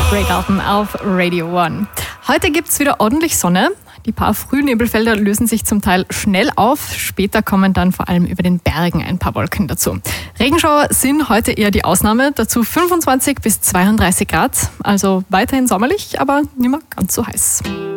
Grey Garden auf Radio 1. Heute gibt es wieder ordentlich Sonne. Die paar Frühnebelfelder lösen sich zum Teil schnell auf. Später kommen dann vor allem über den Bergen ein paar Wolken dazu. Regenschauer sind heute eher die Ausnahme. Dazu 25 bis 32 Grad. Also weiterhin sommerlich, aber nicht mehr ganz so heiß.